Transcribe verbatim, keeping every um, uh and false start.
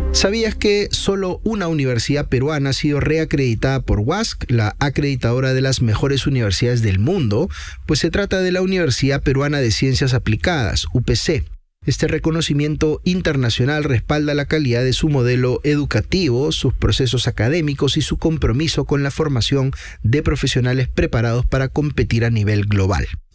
¿Sabías que solo una universidad peruana ha sido reacreditada por W A S C, la acreditadora de las mejores universidades del mundo? Pues se trata de la Universidad Peruana de Ciencias Aplicadas, U P C. Este reconocimiento internacional respalda la calidad de su modelo educativo, sus procesos académicos y su compromiso con la formación de profesionales preparados para competir a nivel global.